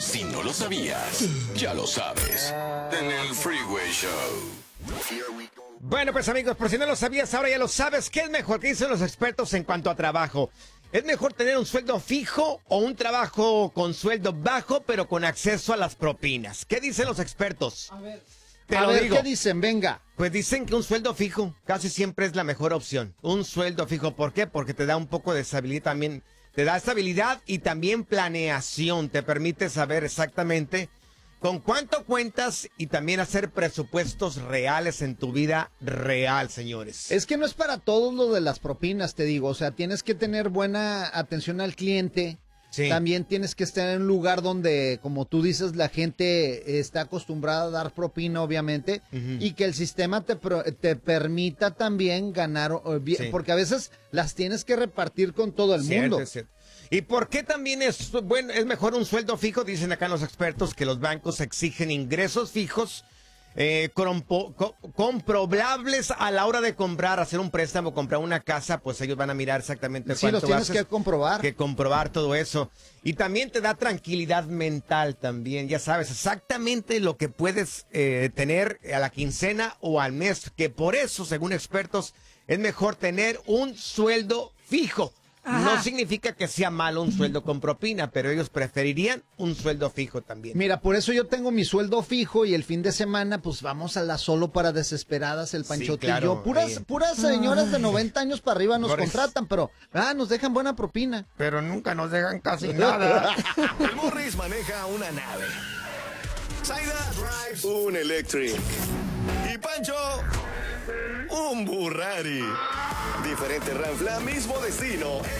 Si no lo sabías, ya lo sabes. En el Freeway Show. Bueno, pues amigos, por si no lo sabías, ahora ya lo sabes. ¿Qué es mejor? ¿Qué dicen los expertos en cuanto a trabajo? ¿Es mejor tener un sueldo fijo o un trabajo con sueldo bajo, pero con acceso a las propinas? ¿Qué dicen los expertos? A ver, Te lo digo. ¿qué dicen? Venga. Pues dicen que un sueldo fijo casi siempre es la mejor opción. Un sueldo fijo, ¿por qué? Porque te da un poco de estabilidad también. Te da estabilidad y también planeación. Te permite saber exactamente con cuánto cuentas y también hacer presupuestos reales en tu vida real, señores. Es que no es para todos lo de las propinas, te digo. O sea, tienes que tener buena atención al cliente. Sí. También tienes que estar en un lugar donde, como tú dices, la gente está acostumbrada a dar propina, obviamente, y que el sistema te permita también ganar, Sí. porque a veces las tienes que repartir con todo el mundo. Es cierto. ¿Y por qué también es mejor un sueldo fijo? Dicen acá los expertos que los bancos exigen ingresos fijos comprobables a la hora de comprar, hacer un préstamo, comprar una casa, pues ellos van a mirar exactamente Sí, cuánto los tienes haces, que comprobar. que comprobar todo eso. Y también te da tranquilidad mental también, ya sabes exactamente lo que puedes tener a la quincena o al mes, que por eso, según expertos, es mejor tener un sueldo fijo. Ajá. No significa que sea malo un sueldo con propina, pero ellos preferirían un sueldo fijo también. Mira, por eso yo tengo mi sueldo fijo y el fin de semana, pues vamos a la Solo para Desesperadas, el Panchote claro, y yo. Puras señoras de 90 años para arriba nos contratan, pero nos dejan buena propina. Pero nunca nos dejan casi nada. El Morris maneja una nave. Zaida drives un Electric. Y Pancho, un Burrari. Diferente Ranfla, mismo destino.